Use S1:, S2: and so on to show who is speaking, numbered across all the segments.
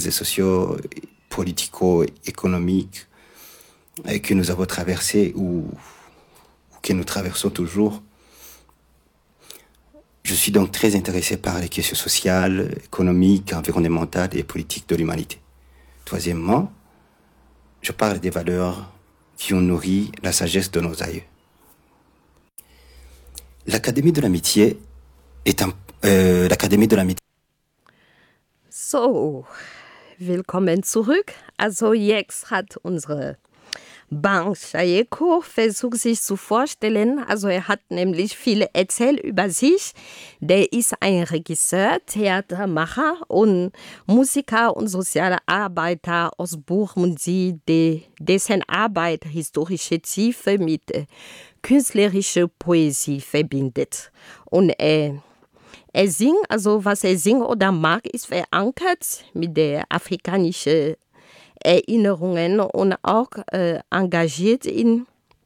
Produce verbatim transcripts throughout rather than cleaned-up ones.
S1: sociaux, politico-économiques que nous avons traversés ou, ou que nous traversons toujours. Je suis donc très intéressé par les questions sociales, économiques, environnementales et politiques de l'humanité. Troisièmement, je parle des valeurs qui ont nourri la sagesse de nos aïeux. L'Académie de l'Amitié est un, äh, l'Académie de l'Amitié.
S2: So, willkommen zurück. Also jetzt hat unsere Bang Shayeko versucht sich zu vorstellen. Also er hat nämlich viel erzählt über sich. Der ist ein Regisseur, Theatermacher und Musiker und sozialer Arbeiter aus Burundi, de, dessen Arbeit historische Tiefe mit äh, künstlerischer Poesie verbindet. Und er Er singt, also was er singt oder mag, ist verankert mit der afrikanischen Erinnerungen und auch äh, engagiert in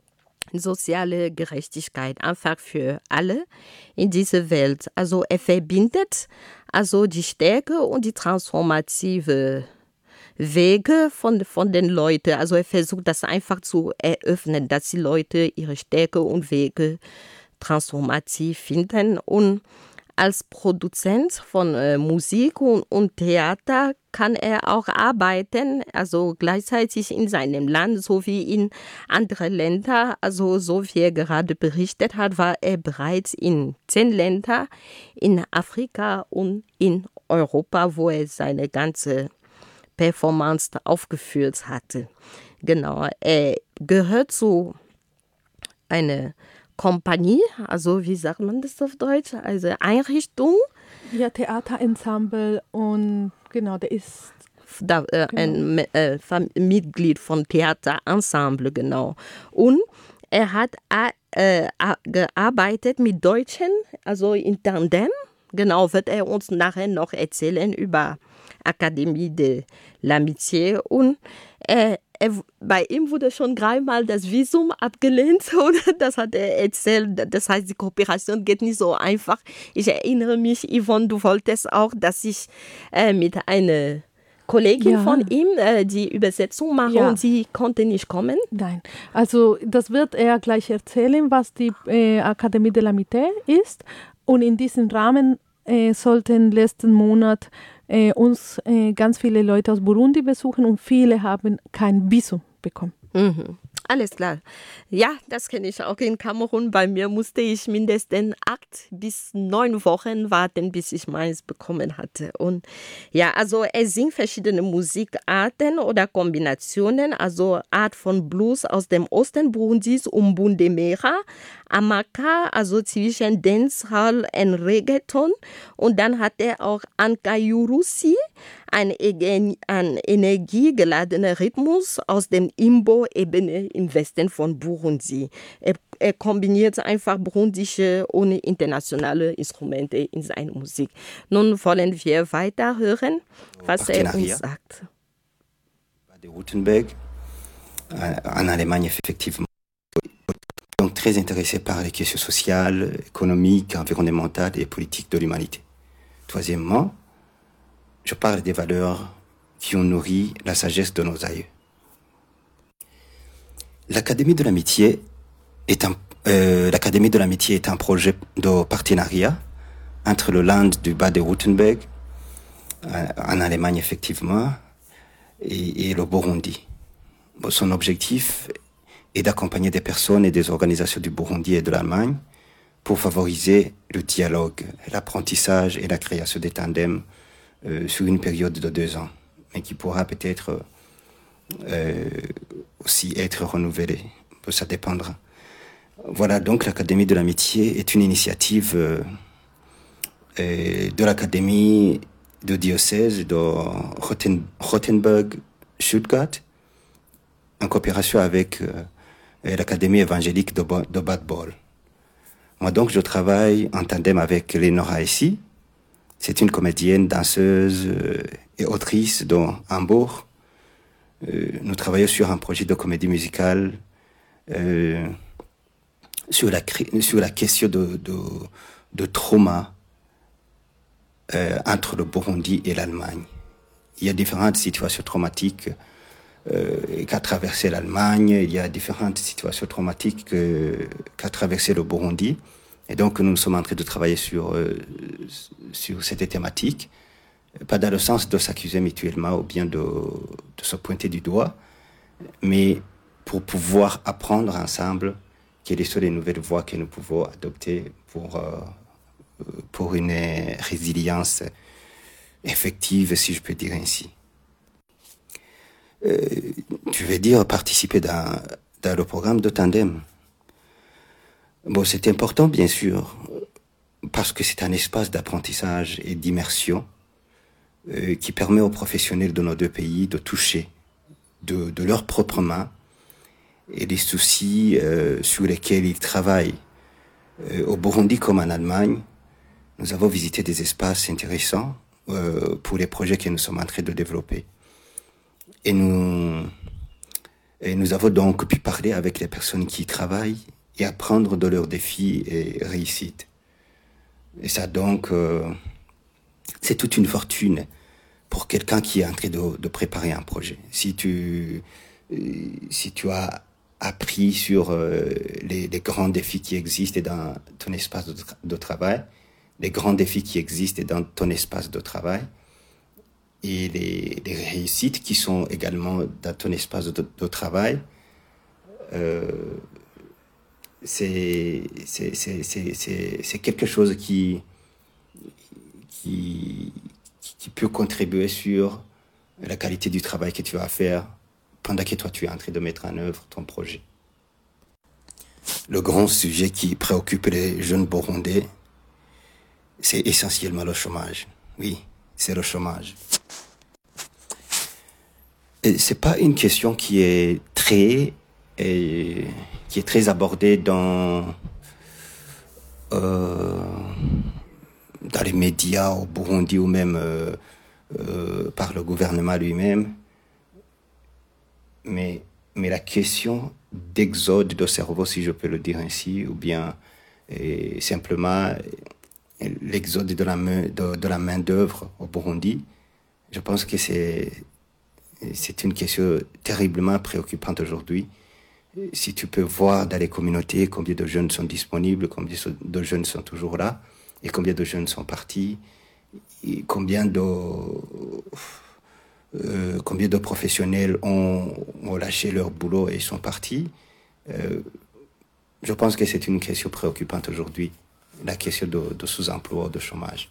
S2: soziale Gerechtigkeit, einfach für alle in dieser Welt. Also er verbindet also die Stärke und die transformative Wege von, von den Leuten. Also er versucht das einfach zu eröffnen, dass die Leute ihre Stärke und Wege transformativ finden. Und als Produzent von äh, Musik und, und Theater kann er auch arbeiten, also gleichzeitig in seinem Land sowie in anderen Ländern. Also so wie er gerade berichtet hat, war er bereits in zehn Ländern in Afrika und in Europa, wo er seine ganze Performance aufgeführt hatte. Genau, er gehört zu einer Kompanie, also wie sagt man das auf Deutsch, also Einrichtung.
S3: Ja, Theaterensemble und genau, der ist
S2: da, äh, genau. ein äh, Mitglied von Theaterensemble, genau. Und er hat äh, gearbeitet mit Deutschen, also in Tandem. Genau, wird er uns nachher noch erzählen über Akademie de l'Amitié. Und äh, Er, bei ihm wurde schon dreimal das Visum abgelehnt und das hat er erzählt. Das heißt, die Kooperation geht nicht so einfach. Ich erinnere mich, Yvonne, du wolltest auch, dass ich äh, mit einer Kollegin ja. von ihm äh, die Übersetzung mache ja. und sie konnte nicht kommen.
S3: Nein, also das wird er gleich erzählen, was die äh, Akademie de l'Amitié ist. Und in diesem Rahmen äh, sollten letzten Monat Äh, uns äh, ganz viele Leute aus Burundi besuchen und viele haben kein Visum bekommen.
S2: Mhm. Alles klar. Ja, das kenne ich auch in Kamerun. Bei mir musste ich mindestens acht bis neun Wochen warten, bis ich meins bekommen hatte. Und ja, also er singt verschiedene Musikarten oder Kombinationen, also Art von Blues aus dem Osten Burundis, Umbundemera, Amaka, also zwischen Dancehall und Reggaeton. Und dann hat er auch Ankayurusi, ein, ein energiegeladener Rhythmus aus dem Imbo-Ebene im Westen von Burundi. Er, er kombiniert einfach burundische und internationale Instrumente in seiner Musik. Nun wollen wir weiter hören, was er uns sagt.
S1: Baden-Württemberg, en Allemagne effectivement. Donc très intéressé par les questions sociales, économiques, environnementales et politiques de l'humanité. Troisièmement, je parle des valeurs qui ont nourri la sagesse de nos aïeux. L'Académie de l'Amitié est un, euh, l'Académie de l'Amitié est un projet de partenariat entre le Land du Bade-Württemberg, euh, en Allemagne effectivement, et, et le Burundi. Son objectif est d'accompagner des personnes et des organisations du Burundi et de l'Allemagne pour favoriser le dialogue, l'apprentissage et la création des tandems euh, sur une période de deux ans, mais qui pourra peut-être euh, aussi être renouvelé. Ça dépendra. Voilà, donc l'Académie de l'Amitié est une initiative euh, euh, de l'Académie de diocèse de Roten, Rothenburg-Stuttgart, en coopération avec euh, l'Académie évangélique de, de Bad Bol. Moi donc je travaille en tandem avec Lénora Essi. C'est une comédienne, danseuse euh, et autrice de Hambourg. Euh, nous travaillons sur un projet de comédie musicale euh, sur, la, sur la question de, de, de trauma euh, entre le Burundi et l'Allemagne. il y a différentes situations traumatiques euh, qu'a traversé l'Allemagne, il y a différentes situations traumatiques que, qu'a traversé le Burundi. Et donc, nous sommes en train de travailler sur, euh, sur cette thématique, pas dans le sens de s'accuser mutuellement ou bien de, de se pointer du doigt, mais pour pouvoir apprendre ensemble quelles sont les nouvelles voies que nous pouvons adopter pour, euh, pour une résilience effective, si je peux dire ainsi. Euh, tu veux dire participer dans, dans le programme de Tandem. Bon, c'est important, bien sûr, parce que c'est un espace d'apprentissage et d'immersion euh, qui permet aux professionnels de nos deux pays de toucher de, de leurs propres mains et les soucis euh, sur lesquels ils travaillent. Euh, au Burundi comme en Allemagne, nous avons visité des espaces intéressants euh, pour les projets que nous sommes en train de développer. Et nous, et nous avons donc pu parler avec les personnes qui y travaillent et apprendre de leurs défis et réussites. Et ça donc, euh, c'est toute une fortune pour quelqu'un qui est en train de, de préparer un projet. Si tu, euh, si tu as appris sur euh, les, les grands défis qui existent dans ton espace de, tra- de travail, les grands défis qui existent dans ton espace de travail, et les, les réussites qui sont également dans ton espace de, de travail, euh, c'est, c'est, c'est, c'est, c'est, c'est quelque chose qui, qui, qui peut contribuer sur la qualité du travail que tu vas faire pendant que toi tu es en train de mettre en œuvre ton projet. Le grand sujet qui préoccupe les jeunes Burundais, c'est essentiellement le chômage. Oui, c'est le chômage. Et c'est pas une question qui est très, et, qui est très abordée dans, euh, dans les médias au Burundi ou même euh, euh, par le gouvernement lui-même. Mais, mais la question d'exode de cerveau, si je peux le dire ainsi, ou bien et simplement l'exode de la main, de, de la main d'œuvre au Burundi, je pense que c'est, c'est une question terriblement préoccupante aujourd'hui. Si tu peux voir dans les communautés combien de jeunes sont disponibles, combien de jeunes sont toujours là, et combien de jeunes sont partis, et combien de... Euh, combien de professionnels ont, ont lâché leur boulot et sont partis. Euh, je pense que c'est une question préoccupante aujourd'hui, la question de, de sous-emploi, de chômage.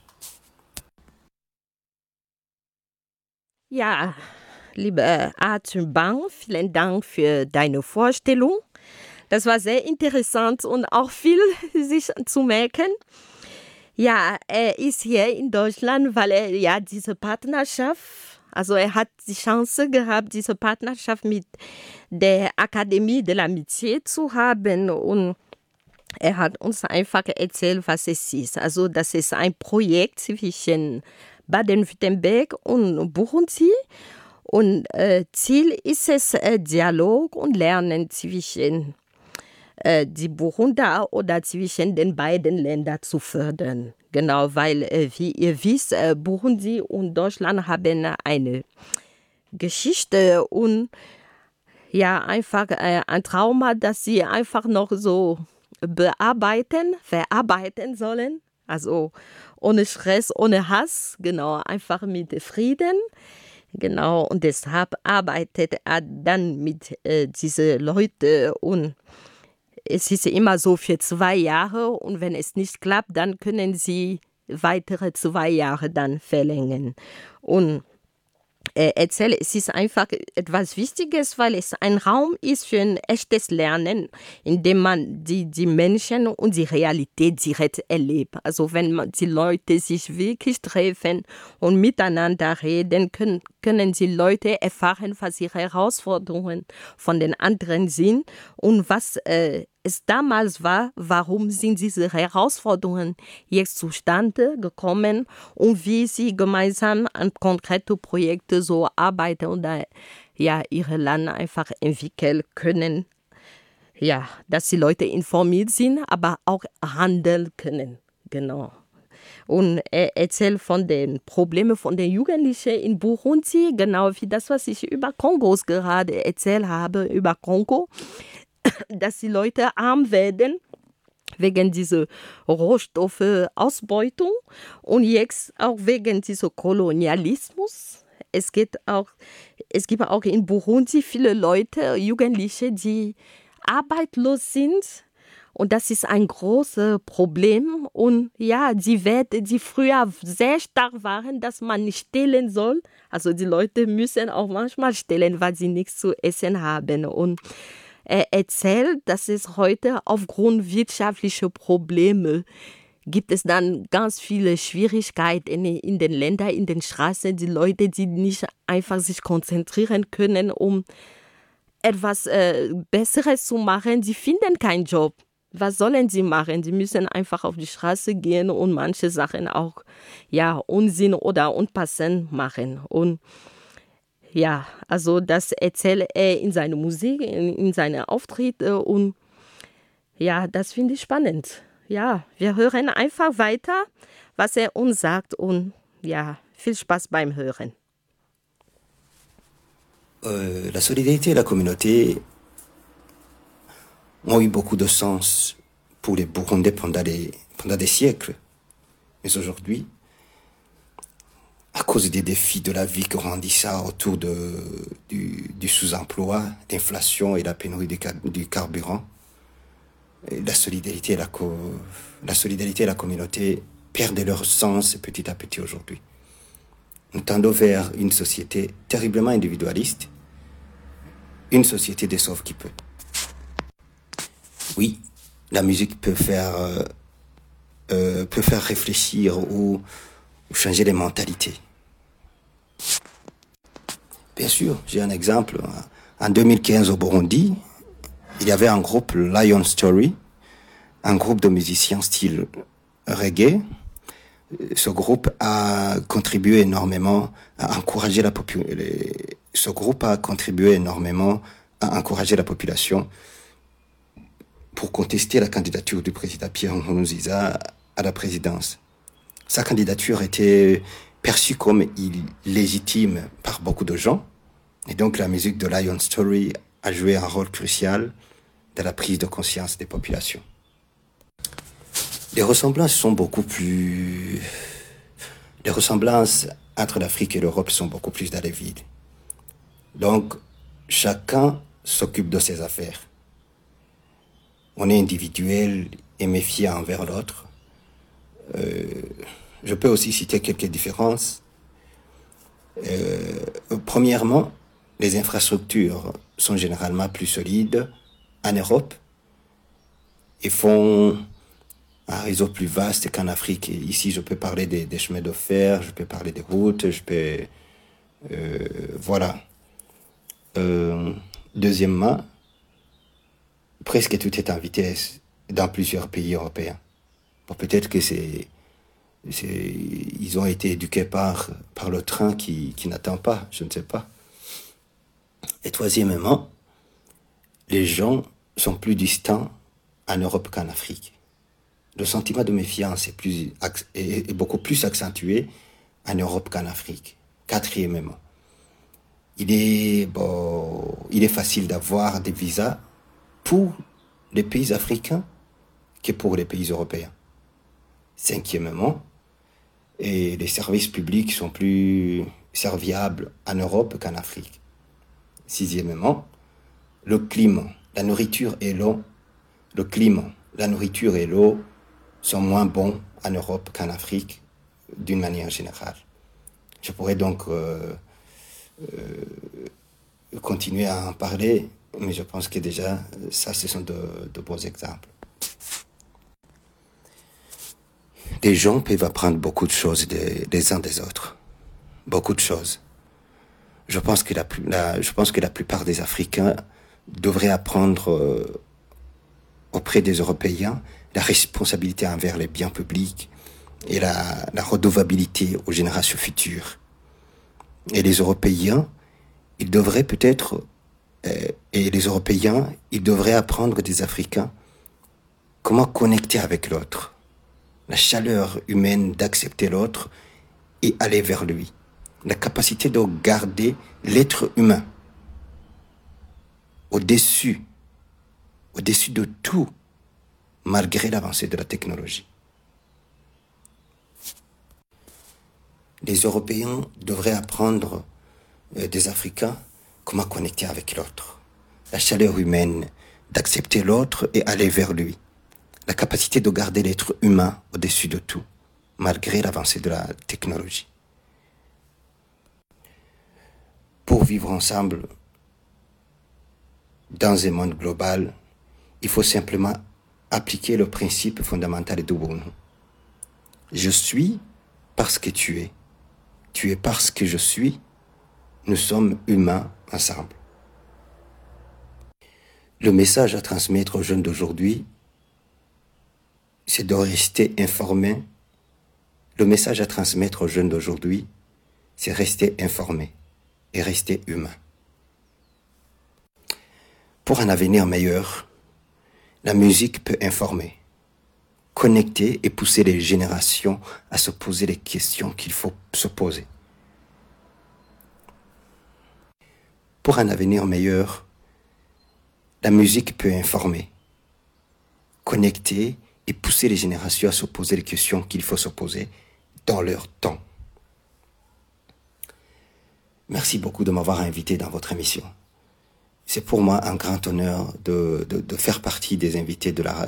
S2: Ja, liebe Arthur Bang, vielen Dank für deine Vorstellung. Das war sehr interessant und auch viel sich zu merken. Ja, er ist hier in Deutschland, weil er ja diese Partnerschaft, also er hat die Chance gehabt, diese Partnerschaft mit der Akademie de l'Amitié zu haben und er hat uns einfach erzählt, was es ist. Also das ist ein Projekt zwischen Baden-Württemberg und Burundi und äh, Ziel ist es, äh, Dialog und Lernen zwischen äh, die Burunder oder zwischen den beiden Ländern zu fördern. Genau, weil, äh, wie ihr wisst, äh, Burundi und Deutschland haben eine Geschichte und ja, einfach äh, ein Trauma, das sie einfach noch so bearbeiten, verarbeiten sollen. Also ohne Stress, ohne Hass, genau, einfach mit Frieden. Genau, und deshalb arbeitet er dann mit äh, diesen Leuten und es ist immer so für zwei Jahre und wenn es nicht klappt, dann können sie weitere zwei Jahre dann verlängern. Und äh, erzähle, es ist einfach etwas Wichtiges, weil es ein Raum ist für ein echtes Lernen, in dem man die, die Menschen und die Realität direkt erlebt. Also wenn man, die Leute sich wirklich treffen und miteinander reden, können, können die Leute erfahren, was ihre Herausforderungen von den anderen sind und was äh, es damals war, warum sind diese Herausforderungen jetzt zustande gekommen und wie sie gemeinsam an konkrete Projekte so arbeiten und ja, ihre Land einfach entwickeln können. Ja, dass die Leute informiert sind, aber auch handeln können. Genau. Und er erzählt von den Problemen von den Jugendlichen in Burundi, genau wie das, was ich über Kongos gerade erzählt habe, über Kongo, dass die Leute arm werden wegen dieser Rohstoffausbeutung und jetzt auch wegen dieser Kolonialismus. Es geht auch, es gibt auch in Burundi viele Leute, Jugendliche, die arbeitslos sind. Und das ist ein großes Problem. Und ja, die Werte, die früher sehr stark waren, dass man nicht stehlen soll. Also die Leute müssen auch manchmal stehlen, weil sie nichts zu essen haben. Und er erzählt, dass es heute aufgrund wirtschaftlicher Probleme gibt es dann ganz viele Schwierigkeiten in, in den Ländern, in den Straßen, die Leute, die nicht einfach sich konzentrieren können, um etwas äh, Besseres zu machen, die finden keinen Job. Was sollen sie machen? Sie müssen einfach auf die Straße gehen und manche Sachen auch ja, Unsinn oder unpassend machen. Und ja, also das erzählt er in seiner Musik, in, in seinen Auftritten und ja, das finde ich spannend. Ja, wir hören einfach weiter, was er uns sagt und ja, viel Spaß beim Hören.
S1: Euh, la solidarité et la communauté ont eu beaucoup de sens pour les Burundais pendant des, pendant des siècles. Mais aujourd'hui, à cause des défis de la vie grandissant autour de, du, du sous-emploi, l'inflation et la pénurie du, du carburant, la solidarité, et la, co, la solidarité et la communauté perdent leur sens petit à petit aujourd'hui. Nous tendons vers une société terriblement individualiste, une société des sauves qui peut. Oui, la musique peut faire, euh, euh, peut faire réfléchir ou, ou changer les mentalités. Bien sûr, j'ai un exemple. En deux mille quinze au Burundi, il y avait un groupe Lion Story, un groupe de musiciens style reggae. Ce groupe a contribué énormément à encourager la population. Ce groupe a contribué énormément à encourager la population pour contester la candidature du président Pierre Nkurunziza à la présidence. Sa candidature était perçue comme illégitime par beaucoup de gens, et donc la musique de Lion Story a joué un rôle crucial dans la prise de conscience des populations. Les ressemblances sont beaucoup plus... Les ressemblances entre l'Afrique et l'Europe sont beaucoup plus dans les villes. Donc, chacun s'occupe de ses affaires. On est individuel et méfiant envers l'autre. Euh, je peux aussi citer quelques différences. Euh, premièrement, les infrastructures sont généralement plus solides en Europe et font un réseau plus vaste qu'en Afrique. Et ici, je peux parler des, des chemins de fer, je peux parler des routes, je peux... Euh, voilà. Euh, deuxièmement, presque tout est en vitesse dans plusieurs pays européens. Bon, peut-être que c'est, c'est, ils ont été éduqués par, par le train qui, qui n'attend pas, je ne sais pas. Et troisièmement, les gens sont plus distants en Europe qu'en Afrique. Le sentiment de méfiance est, plus, est, est beaucoup plus accentué en Europe qu'en Afrique. Quatrièmement, il est, bon, il est facile d'avoir des visas pour les pays africains que pour les pays européens. Cinquièmement, et les services publics sont plus serviables en Europe qu'en Afrique. Sixièmement, le climat, la nourriture et l'eau, le climat, la nourriture et l'eau sont moins bons en Europe qu'en Afrique, d'une manière générale. Je pourrais donc euh, euh, continuer à en parler, mais je pense que déjà, ça, ce sont de, de beaux exemples. Les gens peuvent apprendre beaucoup de choses des, des uns des autres. Beaucoup de choses. Je pense que la, la, je pense que la plupart des Africains devraient apprendre euh, auprès des Européens la responsabilité envers les biens publics et la, la redevabilité aux générations futures. Et les Européens, ils devraient peut-être, euh, et les Européens, ils devraient apprendre des Africains comment connecter avec l'autre, la chaleur humaine d'accepter l'autre et aller vers lui, la capacité de garder l'être humain au-dessus, au-dessus de tout, malgré l'avancée de la technologie. Les Européens devraient apprendre euh, des Africains comment connecter avec l'autre, la chaleur humaine d'accepter l'autre et aller vers lui, la capacité de garder l'être humain au-dessus de tout, malgré l'avancée de la technologie. Pour vivre ensemble dans un monde global, il faut simplement appliquer le principe fondamental d'Ubuntu. Je suis parce que tu es. Tu es parce que je suis. Nous sommes humains ensemble. Le message à transmettre aux jeunes d'aujourd'hui, c'est de rester informés. Le message à transmettre aux jeunes d'aujourd'hui, c'est rester informés et rester humains. Pour un avenir meilleur, la musique peut informer, connecter et pousser les générations à se poser les questions qu'il faut se poser. Pour un avenir meilleur, la musique peut informer, connecter et pousser les générations à se poser les questions qu'il faut se poser dans leur temps. Merci beaucoup de m'avoir invité dans votre émission. C'est pour moi un grand honneur de, de, de faire partie des invités de la...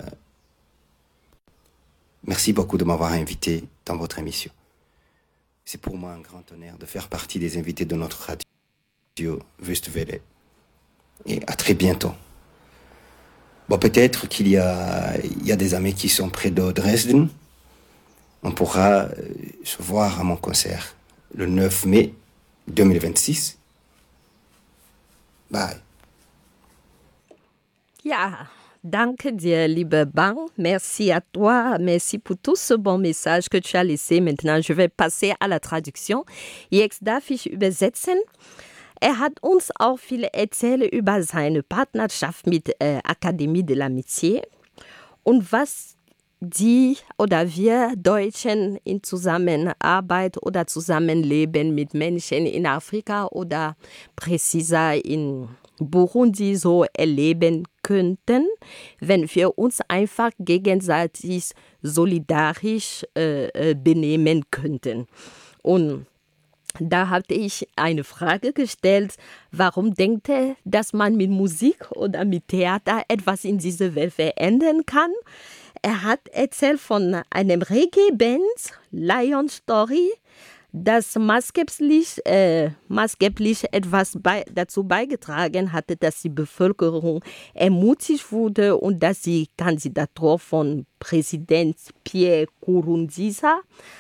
S1: Merci beaucoup de m'avoir invité dans votre émission. C'est pour moi un grand honneur de faire partie des invités de notre radio Wüstewelle. Et à très bientôt. Bon, peut-être qu'il y a, il y a des amis qui sont près de Dresden. On pourra se voir à mon concert le neuf mai deux mille vingt-six. Bye.
S2: Ja, danke dir, liebe Bang. Merci à toi. Merci pour tout ce bon message que tu as laissé. Maintenant, je vais passer à la traduction. Jetzt darf ich übersetzen. Er hat uns auch viel erzählt über seine Partnerschaft mit äh, Akademie de l'Amitié und was die oder wir Deutschen in Zusammenarbeit oder Zusammenleben mit Menschen in Afrika oder präziser in Burundi so erleben könnten, wenn wir uns einfach gegenseitig solidarisch äh, benehmen könnten. Und da hatte ich eine Frage gestellt, warum denkt er, dass man mit Musik oder mit Theater etwas in dieser Welt verändern kann? Er hat erzählt von einem Reggae-Band, Lion Story, das maßgeblich, äh, maßgeblich etwas bei, dazu beigetragen hatte, dass die Bevölkerung ermutigt wurde und dass die Kandidatur von Präsident Pierre Nkurunziza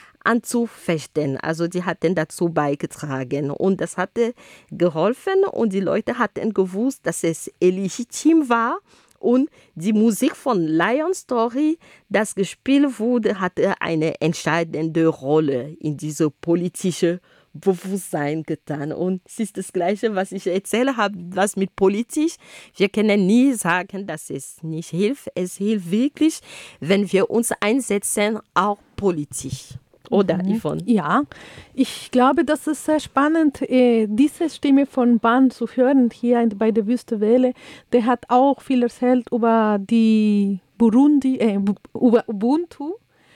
S2: anzufechten. Also die hatten dazu beigetragen und das hatte geholfen und die Leute hatten gewusst, dass es illegitim war und die Musik von Lion Story, das gespielt wurde, hatte eine entscheidende Rolle in diese politische Bewusstsein getan. Und es ist das Gleiche, was ich erzähle habe, was mit politisch. Wir können nie sagen, dass es nicht hilft. Es hilft wirklich, wenn wir uns einsetzen, auch politisch. Oder, mhm. Yvonne?
S3: Ja, ich glaube, das ist sehr spannend, äh, diese Stimme von Ban zu hören hier in, bei der Wüstewelle. Der hat auch viel erzählt über die Burundi, äh, über Ubuntu,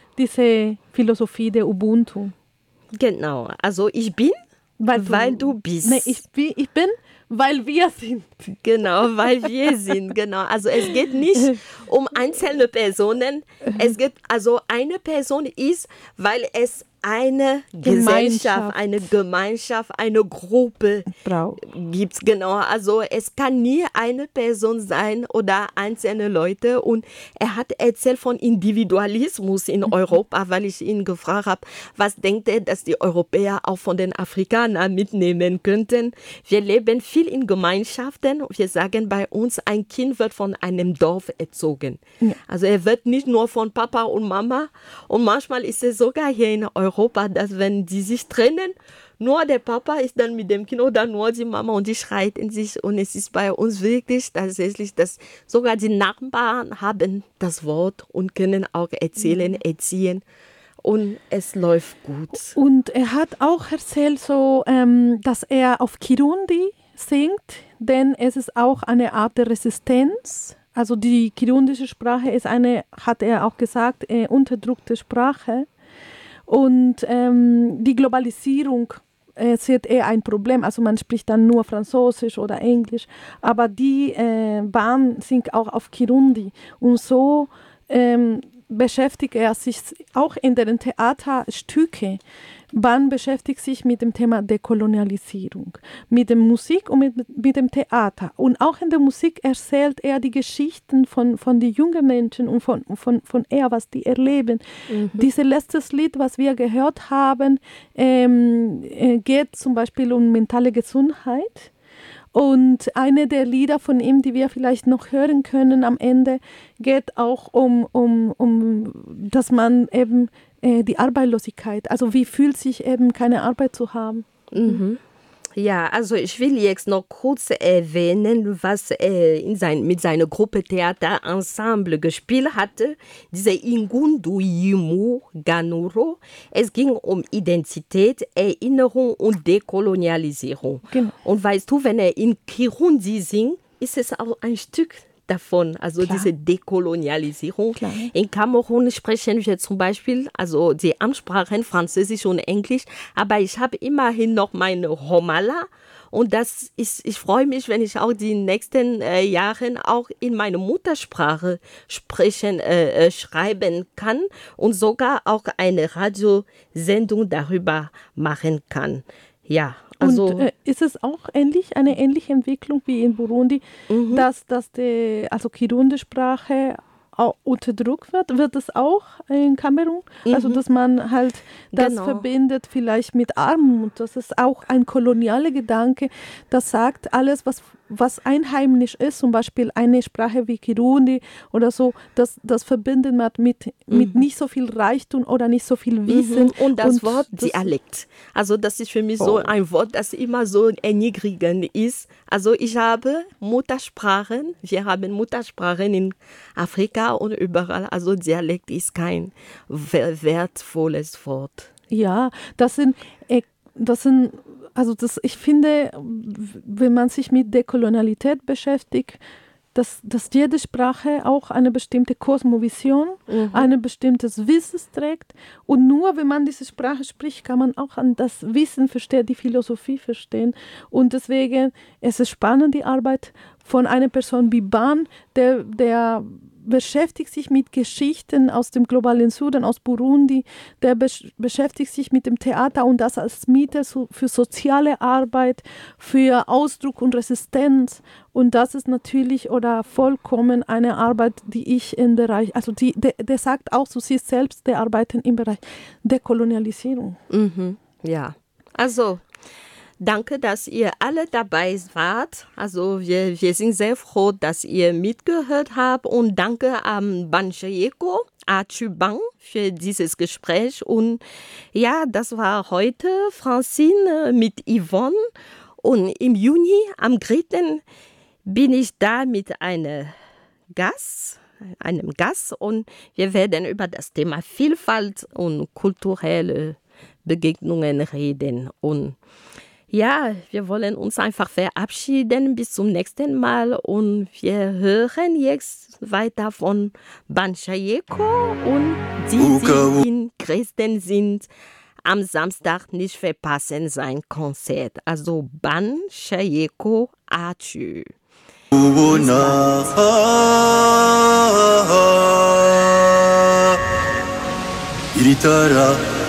S3: diese Philosophie der Ubuntu.
S2: Genau, also ich bin, weil du, weil du bist.
S3: Nee, ich bin, ich bin, weil wir sind.
S2: Genau, weil wir sind, genau. Also es geht nicht um einzelne Personen. Es geht, also eine Person ist, weil es eine Gesellschaft, eine Gemeinschaft, eine Gruppe gibt. Genau, also es kann nie eine Person sein oder einzelne Leute. Und er hat erzählt von Individualismus in Europa, weil ich ihn gefragt habe, was denkt er, dass die Europäer auch von den Afrikanern mitnehmen könnten. Wir leben viel in Gemeinschaften. Wir sagen bei uns, ein Kind wird von einem Dorf erzogen. Ja. Also er wird nicht nur von Papa und Mama. Und manchmal ist es sogar hier in Europa, Europa, dass wenn die sich trennen, nur der Papa ist dann mit dem Kind oder nur die Mama und die schreit in sich. Und es ist bei uns wirklich tatsächlich, dass sogar die Nachbarn haben das Wort und können auch erzählen, erziehen. Und es läuft gut.
S3: Und er hat auch erzählt, so, ähm, dass er auf Kirundi singt, denn es ist auch eine Art der Resistenz. Also die kirundische Sprache ist eine, hat er auch gesagt, äh, unterdrückte Sprache. Und ähm, die Globalisierung äh, sieht eher ein Problem. Also man spricht dann nur Französisch oder Englisch. Aber die äh, Bahn singt auch auf Kirundi. Und so ähm, beschäftigt er sich auch in den Theaterstücken. Ban beschäftigt sich mit dem Thema Dekolonialisierung, mit der Musik und mit, mit dem Theater. Und auch in der Musik erzählt er die Geschichten von, von den jungen Menschen und von, von, von er, was die erleben. Mhm. Dieses letzte Lied, was wir gehört haben, ähm, geht zum Beispiel um mentale Gesundheit. Und eine der Lieder von ihm, die wir vielleicht noch hören können am Ende, geht auch um, um, um dass man eben äh, die Arbeitslosigkeit, also wie fühlt sich eben keine Arbeit zu haben.
S2: Mhm. Ja, also ich will jetzt noch kurz erwähnen, was er in sein, mit seiner Gruppe Theater Ensemble gespielt hatte, diese Ingundu Yimu Ganuro. Es ging um Identität, Erinnerung und Dekolonialisierung. Genau. Und weißt du, wenn er in Kirundi singt, ist es auch ein Stück davon, also Klar. diese Dekolonialisierung. Klar. In Kamerun sprechen wir zum Beispiel, also die Amtssprachen Französisch und Englisch, aber ich habe immerhin noch meine Homala und das ist, ich freue mich, wenn ich auch die nächsten äh, Jahre auch in meiner Muttersprache sprechen, äh, äh, schreiben kann und sogar auch eine Radiosendung darüber machen kann. Ja. Also,
S3: und äh, ist es auch ähnlich, eine ähnliche Entwicklung wie in Burundi, mhm. dass, dass die also Kirundi-Sprache auch unterdrückt wird? Wird es auch in Kamerun? Mhm. Also dass man halt das genau. verbindet vielleicht mit Armut. Das ist auch ein kolonialer Gedanke, das sagt, alles, was, was einheimisch ist, zum Beispiel eine Sprache wie Kirundi oder so, das, das verbindet man mit, mhm. mit nicht so viel Reichtum oder nicht so viel Wissen.
S2: Mhm. Und das und Wort das Dialekt. Also das ist für mich oh. so ein Wort, das immer so erniedrigend ist. Also ich habe Muttersprachen, wir haben Muttersprachen in Afrika und überall. Also Dialekt ist kein wertvolles Wort.
S3: Ja, das sind, das sind also das, ich finde, wenn man sich mit Dekolonialität beschäftigt, dass, dass jede Sprache auch eine bestimmte Kosmovision, mhm. ein bestimmtes Wissen trägt. Und nur wenn man diese Sprache spricht, kann man auch an das Wissen verstehen, die Philosophie verstehen. Und deswegen ist es spannend, die Arbeit von einer Person wie Ban, der, der beschäftigt sich mit Geschichten aus dem globalen Süden, aus Burundi, der besch- beschäftigt sich mit dem Theater und das als Mittel so, für soziale Arbeit, für Ausdruck und Resistenz. Und das ist natürlich oder vollkommen eine Arbeit, die ich im Bereich, also die, der, der sagt auch zu sich selbst, der arbeitet im Bereich der Kolonialisierung.
S2: Mhm. Ja, also danke, dass ihr alle dabei wart. Also wir, wir sind sehr froh, dass ihr mitgehört habt und danke an Ban Chayeko, Achu Bang für dieses Gespräch. Und ja, das war heute Francine mit Yvonne und im Juni, am dritten bin ich da mit einem Gast, einem Gast und wir werden über das Thema Vielfalt und kulturelle Begegnungen reden und ja, wir wollen uns einfach verabschieden bis zum nächsten Mal und wir hören jetzt weiter von Ban Chayeko und die, die in Dresden sind, am Samstag nicht verpassen sein Konzert. Also Ban Chayeko Achu. Iritara